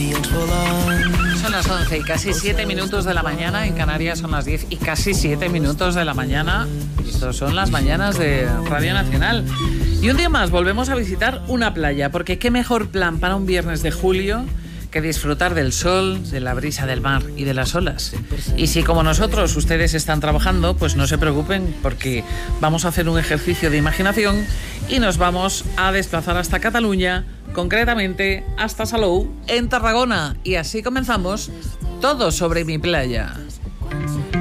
Son las 11 y casi 7 minutos de la mañana. En Canarias son las 10 y casi 7 minutos de la mañana. Estos son las mañanas de Radio Nacional. Y un día más volvemos a visitar una playa, porque qué mejor plan para un viernes de julio que disfrutar del sol, de la brisa del mar y de las olas. Y si como nosotros ustedes están trabajando, pues no se preocupen, porque vamos a hacer un ejercicio de imaginación y nos vamos a desplazar hasta Cataluña, concretamente hasta Salou, en Tarragona. Y así comenzamos Todo sobre mi playa.